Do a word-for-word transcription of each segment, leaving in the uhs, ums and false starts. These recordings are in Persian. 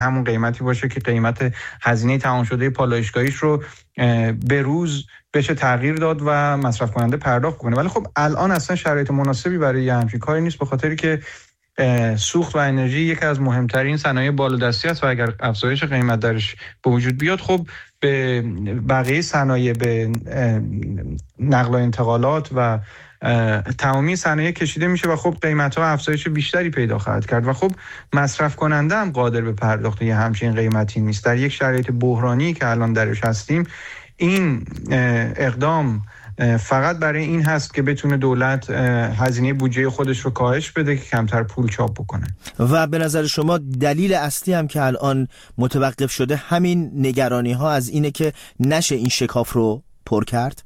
همون قیمتی باشه که قیمت هزینه تمام شده پالایشگاهیش رو به روز بشه تغییر داد و مصرف کننده پرداخت کنه. ولی خب الان اصلا شرایط مناسبی برای یه همچین کاری نیست، به خاطری که سوخت و انرژی یکی از مهمترین صنایع بالادستی است و اگر افزایش قیمت درش به وجود بیاد خب به بقیه صنایع، به نقل و انتقالات و تمامی صنایع کشیده میشه و خب قیمت‌ها افزایش بیشتری پیدا خواهد کرد و خب مصرف کننده هم قادر به پرداخت یه همچین قیمتی نیست. در یک شرایط بحرانی که الان درش هستیم این اقدام فقط برای این هست که بتونه دولت هزینه بودجه خودش رو کاهش بده که کمتر پول چاپ بکنه. و به نظر شما دلیل اصلی هم که الان متوقف شده همین نگرانی ها از اینه که نشه این شکاف رو پر کرد؟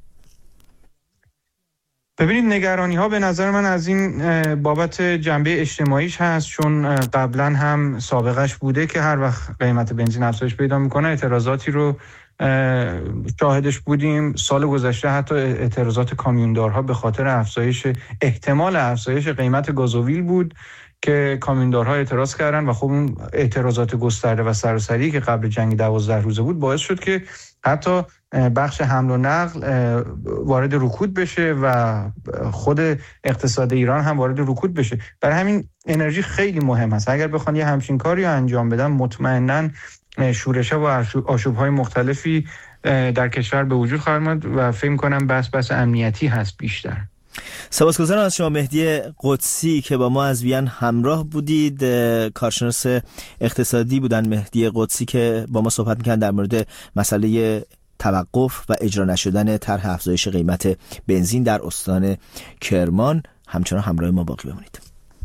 ببینید نگرانی ها به نظر من از این بابت جنبه اجتماعیش هست، چون قبلا هم سابقش بوده که هر وقت قیمت بنزین افزایش پیدا میکنه اعتراضاتی رو شاهدش بودیم. سال گذشته حتی اعتراضات کامیوندارها به خاطر افزایش احتمال افزایش قیمت گازوئیل بود که کامیوندارها اعتراض کردن و خب اون اعتراضات گسترده و سراسری که قبل جنگ دوازده روزه بود باعث شد که حتی بخش حمل و نقل وارد رکود بشه و خود اقتصاد ایران هم وارد رکود بشه. برای همین انرژی خیلی مهم است. اگر بخوان یه همچین کاری رو انجام بدن مطمئناً شورش‌ها و آشوب‌های مختلفی در کشور به وجود خواهد اومد و فکر می‌کنم بس بس امنیتی هست بیشتر. سپاسگزارم از شما مهدی قدسی که با ما از وین همراه بودید. کارشناس اقتصادی بودن مهدی قدسی که با ما صحبت می‌کردن در مورد مسئله توقف و اجرا نشدن طرح افزایش قیمت بنزین در استان کرمان. همچنان همراه ما باقی بمونید.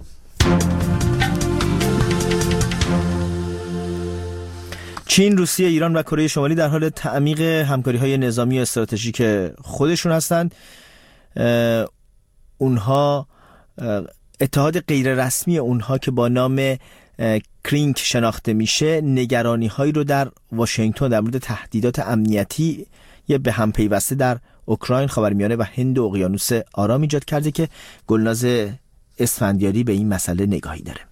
چین، روسیه، ایران و کره شمالی در حال تعمیق همکاری‌های نظامی و استراتژیک خودشون هستند. اونها اتحاد غیر رسمی اونها که با نام کرینک شناخته میشه نگرانی‌هایی رو در واشنگتن در مورد تهدیدات امنیتی یه به هم پیوسته در اوکراین، خاورمیانه و هند و اقیانوس آرام ایجاد کرده که گلناز اسفندیاری به این مسئله نگاهی داره.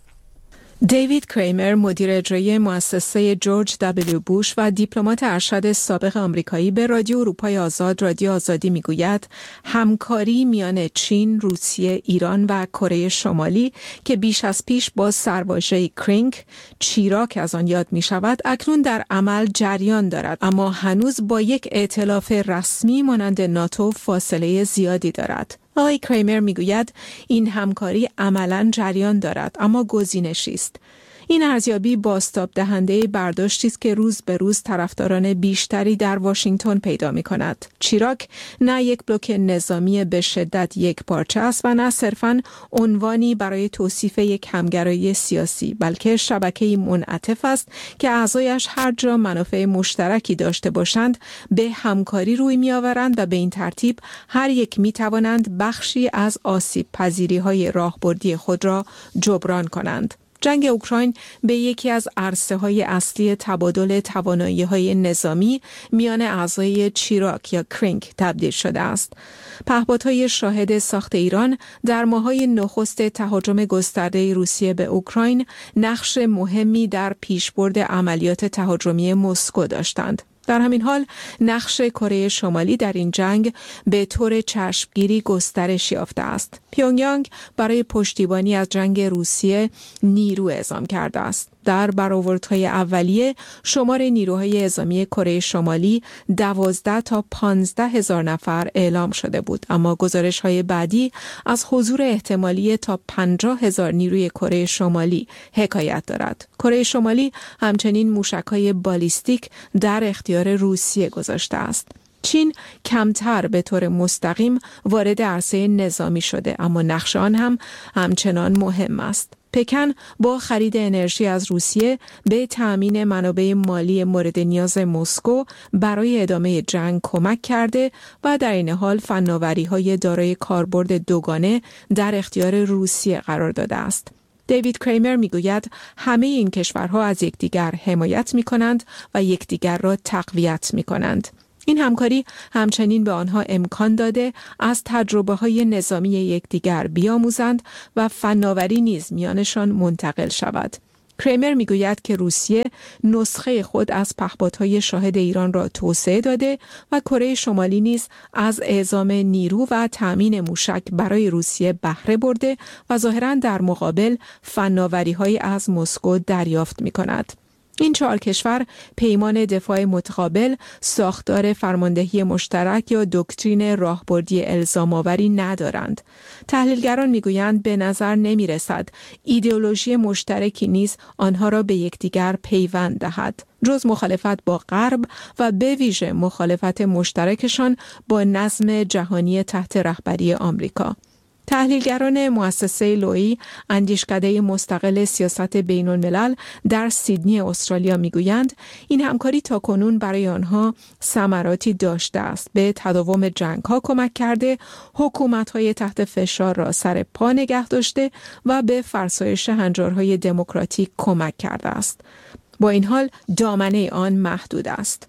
دیوید کریمر، مدیر اجرایی مؤسسه جورج دبلیو بوش و دیپلمات ارشد سابق آمریکایی به رادیو اروپای آزاد رادیو آزادی میگوید همکاری میان چین، روسیه، ایران و کره شمالی که بیش از پیش با سرواژه کرینک، چیراک از آن یاد می شود، اکنون در عمل جریان دارد، اما هنوز با یک ائتلاف رسمی مانند ناتو فاصله زیادی دارد. آقای کریمر میگوید این همکاری عملاً جریان دارد اما گزینشی است. این ارزیابی بازتاب دهنده برداشتی است که روز به روز طرفداران بیشتری در واشنگتن پیدا می کند. چیراک نه یک بلوک نظامی به شدت یک پارچه است و نه صرفاً عنوانی برای توصیف یک همگرایی سیاسی، بلکه شبکه‌ای منعطف است که اعضایش هر جا منافع مشترکی داشته باشند به همکاری روی می آورند و به این ترتیب هر یک می توانند بخشی از آسیب پذیری‌های راهبردی خود را جبران کنند. جنگ اوکراین به یکی از عرصه‌های اصلی تبادل توانایی‌های نظامی میان اعضای چیراک یا کرینک تبدیل شده است. پهپادهای شاهد ساخت ایران در ماه‌های نخست تهاجم گسترده روسیه به اوکراین نقش مهمی در پیشبرد عملیات تهاجمی مسکو داشتند. در همین حال نقش کره شمالی در این جنگ به طور چشمگیری گسترش یافته است. پیونگیانگ برای پشتیبانی از جنگ روسیه نیرو اعزام کرده است. در برآوردهای اولیه شمار نیروهای اعزامی کره شمالی دوازده تا پانزده هزار نفر اعلام شده بود، اما گزارش‌های بعدی از حضور احتمالی تا پنجاه هزار نیروی کره شمالی حکایت دارد. کره شمالی همچنین موشک‌های بالیستیک در اختیار روسیه گذاشته است. چین کمتر به طور مستقیم وارد عرصه نظامی شده، اما نقش آن هم همچنان مهم است. پکن با خرید انرژی از روسیه به تأمین منابع مالی مورد نیاز مسکو برای ادامه جنگ کمک کرده و در این حال فناوری‌های دارای کاربرد دوگانه در اختیار روسیه قرار داده است. دیوید کریمر میگوید همه این کشورها از یکدیگر حمایت می‌کنند و یکدیگر را تقویت می‌کنند. این همکاری همچنین به آنها امکان داده از تجربه‌های نظامی یکدیگر بیاموزند و فناوری نیز میانشان منتقل شود. کریمر میگوید که روسیه نسخه خود از پهپادهای شاهد ایران را توسعه داده و کره شمالی نیز از اعزام نیرو و تأمین موشک برای روسیه بهره برده و ظاهراً در مقابل فناوری‌هایی از مسکو دریافت می‌کند. این چهار کشور پیمان دفاع متقابل، ساختار فرماندهی مشترک یا دکترین راهبردی الزام‌آوری ندارند. تحلیلگران میگویند به نظر نمی‌رسد ایدئولوژی مشترکی نیز آنها را به یکدیگر پیوند دهد، جز مخالفت با غرب و به ویژه مخالفت مشترکشان با نظم جهانی تحت رهبری آمریکا. تحلیلگران مؤسسه لویی، اندیشکده مستقل سیاست بین الملل در سیدنی استرالیا میگویند این همکاری تاکنون برای آنها ثمراتی داشته است، به تداوم جنگ‌ها کمک کرده، حکومت‌های تحت فشار را سر پا نگه داشته و به فرسایش هنجارهای دموکراتیک کمک کرده است. با این حال دامنه آن محدود است.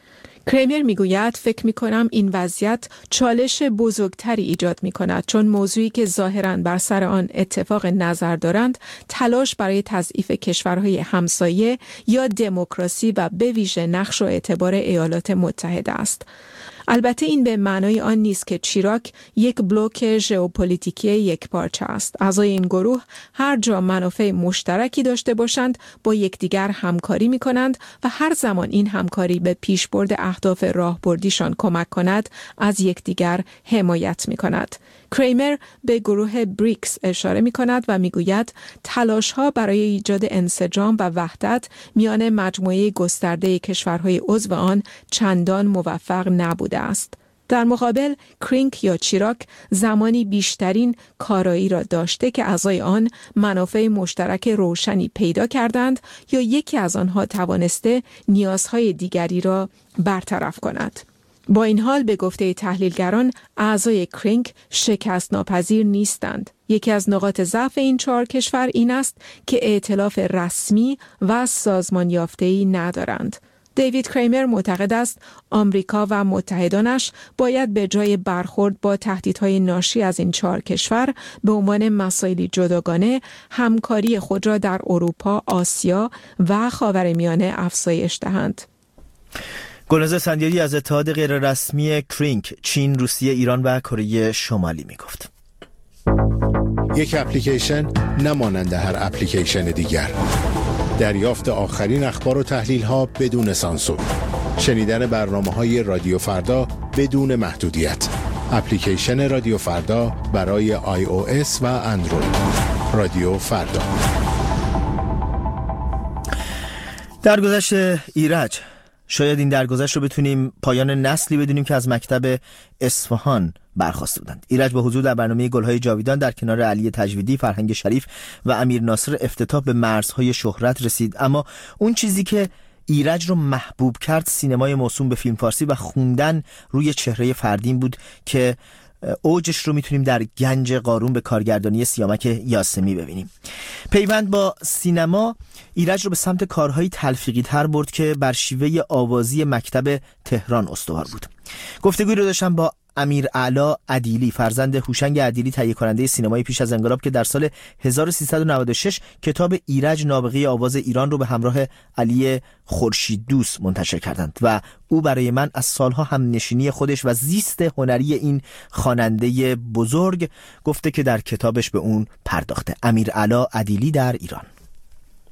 کریمر میگوید فکر میکنم این وضعیت چالش بزرگتری ایجاد میکند، چون موضوعی که ظاهراً بر سر آن اتفاق نظر دارند تلاش برای تضعیف کشورهای همسایه یا دموکراسی و به ویژه نقش و اعتبار ایالات متحده است. البته این به معنای آن نیست که چیراک یک بلوک ژئوپلیتیکی یکپارچه است. اعضای این گروه هر جا منافع مشترکی داشته باشند با یکدیگر همکاری می کنند و هر زمان این همکاری به پیشبرد اهداف راهبردیشان کمک کند از یکدیگر حمایت می کند. کریمر به گروه بریکس اشاره می کند و می گوید تلاش ها برای ایجاد انسجام و وحدت میان مجموعه گسترده کشورهای عضو آن چندان موفق نبوده است. در مقابل کرینک یا چیراک زمانی بیشترین کارایی را داشته که اعضای آن منافع مشترک روشنی پیدا کردند یا یکی از آنها توانسته نیازهای دیگری را برطرف کند. با این حال به گفته تحلیلگران اعضای کرینک شکست ناپذیر نیستند. یکی از نقاط ضعف این چهار کشور این است که ائتلاف رسمی و سازمان یافته‌ای ندارند. دیوید کریمر معتقد است آمریکا و متحدانش باید به جای برخورد با تهدیدهای ناشی از این چهار کشور به عنوان مسائلی جداگانه همکاری خود را در اروپا، آسیا و خاورمیانه افزایش دهند. گلناز سندیاری از اتحاد غیررسمی کرینک، چین، روسیه، ایران و کره شمالی میگفت. یک اپلیکیشن نمانند هر اپلیکیشن دیگر. دریافت آخرین اخبار و تحلیل ها بدون سانسور. شنیدن برنامه‌های رادیو فردا بدون محدودیت. اپلیکیشن رادیو فردا برای آی او اس و اندروید. رادیو فردا. درگذشت ایرج، شاید این درگذشت رو بتونیم پایان نسلی بدونیم که از مکتب اصفهان برخاسته بودند. ایرج با حضور در برنامه گل‌های جاویدان در کنار علی تجویدی، فرهنگ شریف و امیر ناصر افتتاح به مرزهای شهرت رسید. اما اون چیزی که ایرج رو محبوب کرد سینمای موسوم به فیلم فارسی و خوندن روی چهره فردین بود که اوجش رو میتونیم در گنج قارون به کارگردانی سیامک یاسمی ببینیم. پیوند با سینما ایرج رو به سمت کارهای تلفیقی تر برد که بر شیوه آوازی مکتب تهران استوار بود. گفتگوی رو داشتم با امیر اعلی عدیلی، فرزند هوشنگ عدیلی، تهیه کننده سینمای پیش از انقلاب، که در سال هزار و سیصد و نود و شش کتاب ایرج نابغه آواز ایران رو به همراه علی خورشیددوست منتشر کردند و او برای من از سالها هم نشینی خودش و زیست هنری این خواننده بزرگ گفته که در کتابش به اون پرداخته. امیر اعلی عدیلی در ایران.